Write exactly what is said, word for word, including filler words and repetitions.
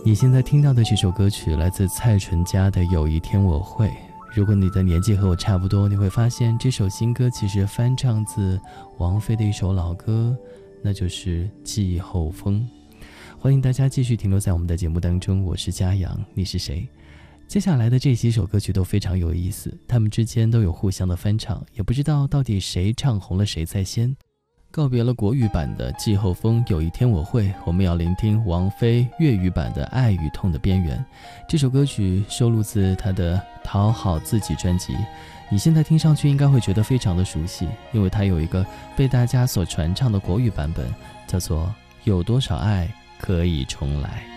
你现在听到的这首歌曲来自蔡淳佳的《有一天我会》。如果你的年纪和我差不多，你会发现这首新歌其实翻唱自王菲的一首老歌，那就是《季候风》。欢迎大家继续停留在我们的节目当中，我是嘉阳，你是谁？接下来的这几首歌曲都非常有意思，他们之间都有互相的翻唱，也不知道到底谁唱红了谁在先。告别了国语版的《季候风》，有一天我会，我们要聆听王菲粤语版的《爱与痛的边缘》。这首歌曲收录自她的《讨好自己》专辑，你现在听上去应该会觉得非常的熟悉，因为它有一个被大家所传唱的国语版本，叫做《有多少爱可以重来》。